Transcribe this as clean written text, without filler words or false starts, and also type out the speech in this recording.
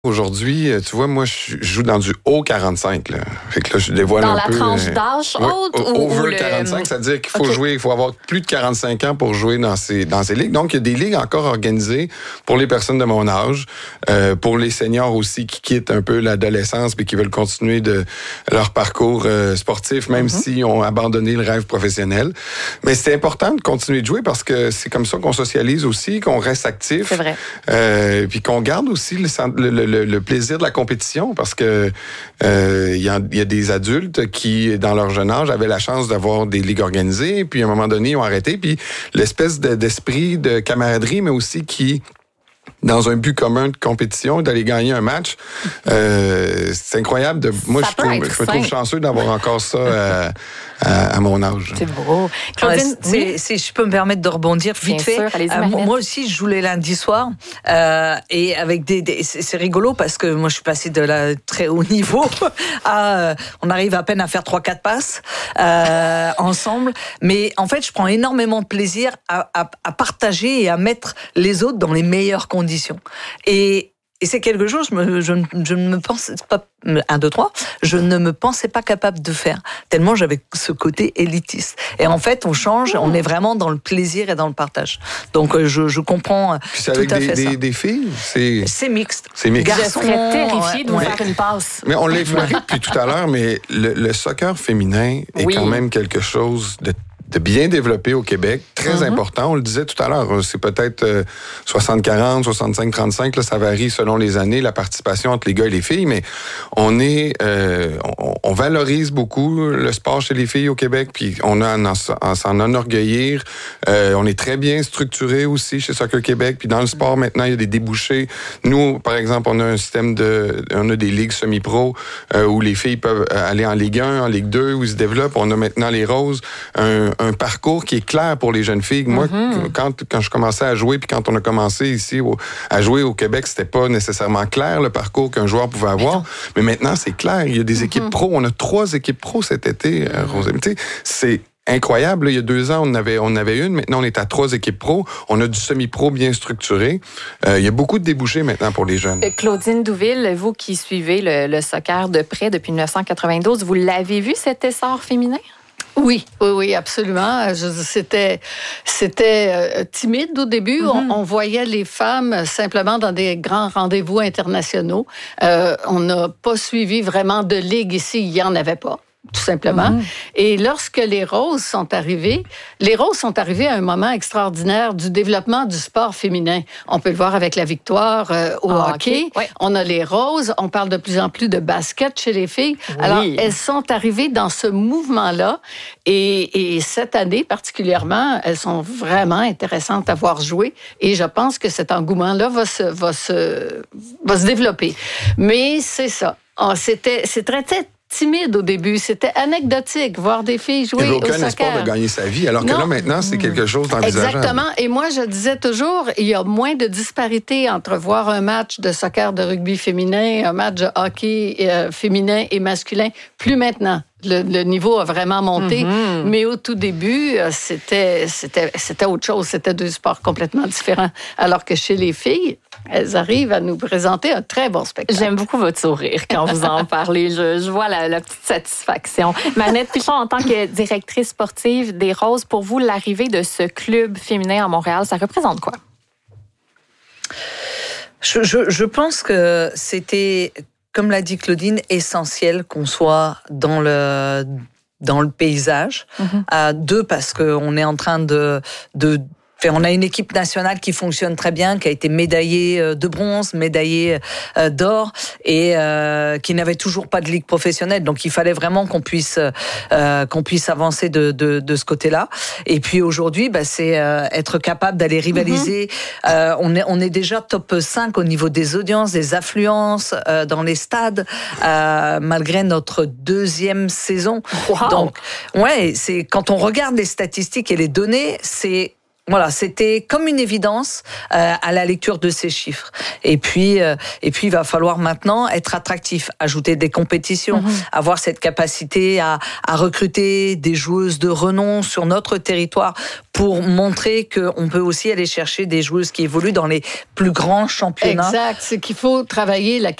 Aujourd'hui, tu vois, moi, je joue dans du haut 45. Là. Fait que là, je dévoile dans un peu... Dans la tranche d'âge haute ou over 45, c'est-à-dire qu'il faut jouer, il faut avoir plus de 45 ans pour jouer dans ces ligues. Donc, il y a des ligues encore organisées pour les personnes de mon âge, pour les seniors aussi qui quittent un peu l'adolescence et qui veulent continuer de leur parcours sportif, même s'ils ont abandonné le rêve professionnel. Mais c'est important de continuer de jouer parce que c'est comme ça qu'on socialise aussi, qu'on reste actif. C'est vrai. Puis qu'on garde aussi le plaisir de la compétition parce que il y a des adultes qui, dans leur jeune âge, avaient la chance d'avoir des ligues organisées, puis à un moment donné, ils ont arrêté. Puis l'espèce d'esprit de camaraderie, mais aussi qui... dans un but commun de compétition, d'aller gagner un match. C'est incroyable. Moi, je me trouve chanceux d'avoir encore ça à mon âge. C'est beau. Claudine, si je peux me permettre de rebondir vite fait. Moi aussi, je joue les lundis soirs. Et avec c'est rigolo parce que moi, je suis passée de la très haut niveau à... on arrive à peine à faire 3-4 passes ensemble. Mais en fait, je prends énormément de plaisir à partager et à mettre les autres dans les meilleures conditions. Et c'est quelque chose, je ne me pensais pas, 1, 2, 3, je ne me pensais pas capable de faire, tellement j'avais ce côté élitiste. Et en fait, on change, on est vraiment dans le plaisir et dans le partage. Donc, je comprends tout à fait ça. Des filles? C'est mixte. C'est mixte. Je serais terrifiée de vous faire une passe. Mais on l'a effleuré depuis tout à l'heure, mais le soccer féminin est quand même quelque chose de bien développé au Québec, très important. On le disait tout à l'heure, c'est peut-être 60-40, 65-35, là, ça varie selon les années, la participation entre les gars et les filles, mais on valorise beaucoup le sport chez les filles au Québec, puis on a à s'en enorgueillir. On est très bien structuré aussi chez Soccer Québec, puis dans le sport, maintenant, il y a des débouchés. Nous, par exemple, on a un système on a des ligues semi-pro où les filles peuvent aller en Ligue 1, en Ligue 2, où ils se développent. On a maintenant les Roses, un parcours qui est clair pour les jeunes filles. Moi, quand je commençais à jouer, puis quand on a commencé ici à jouer au Québec, c'était pas nécessairement clair le parcours qu'un joueur pouvait avoir. Mais maintenant, c'est clair. Il y a des équipes pro. On a 3 équipes pro cet été, Rosée. Tu sais, c'est incroyable. Là, il y a 2 ans, on avait une. Maintenant, on est à 3 équipes pro. On a du semi-pro bien structuré. Il y a beaucoup de débouchés maintenant pour les jeunes. Claudine Douville, vous qui suivez le soccer de près depuis 1992, vous l'avez vu, cet essor féminin? Oui, absolument. C'était timide au début. On voyait les femmes simplement dans des grands rendez-vous internationaux. On n'a pas suivi vraiment de ligue ici. Il n'y en avait pas, tout simplement. Et lorsque les Roses sont arrivées à un moment extraordinaire du développement du sport féminin. On peut le voir avec la victoire au hockey. Ouais. On a les Roses. On parle de plus en plus de basket chez les filles. Oui. Alors, elles sont arrivées dans ce mouvement-là. Et cette année, particulièrement, elles sont vraiment intéressantes à voir jouer. Et je pense que cet engouement-là va se développer. Mais c'est ça. C'est très timide au début. C'était anecdotique, voir des filles jouer au soccer. Il n'y avait aucun espoir de gagner sa vie, alors que là, maintenant, c'est quelque chose d'envisageable. Exactement. Et moi, je disais toujours, il y a moins de disparité entre voir un match de soccer de rugby féminin, un match de hockey féminin et masculin, plus maintenant. Le niveau a vraiment monté, mais au tout début, c'était autre chose. C'était 2 sports complètement différents. Alors que chez les filles, elles arrivent à nous présenter un très bon spectacle. J'aime beaucoup votre sourire quand vous en parlez. Je vois la petite satisfaction. Manette Pichon, en tant que directrice sportive des Roses, pour vous, l'arrivée de ce club féminin à Montréal, ça représente quoi? Je pense que c'était... comme l'a dit Claudine, essentiel qu'on soit dans le paysage. 2, parce qu'on est en train on a une équipe nationale qui fonctionne très bien, qui a été médaillée de bronze, médaillée d'or, et qui n'avait toujours pas de ligue professionnelle. Donc il fallait vraiment qu'on puisse avancer de ce côté-là. Et puis aujourd'hui, c'est être capable d'aller rivaliser. On est déjà top 5 au niveau des audiences, des affluences dans les stades, malgré notre 2e saison. Wow. Donc c'est quand on regarde les statistiques et les données, c'est Voilà, c'était comme une évidence à la lecture de ces chiffres. Et puis, il va falloir maintenant être attractif, ajouter des compétitions, avoir cette capacité à recruter des joueuses de renom sur notre territoire pour montrer qu'on peut aussi aller chercher des joueuses qui évoluent dans les plus grands championnats. Exact, c'est qu'il faut travailler la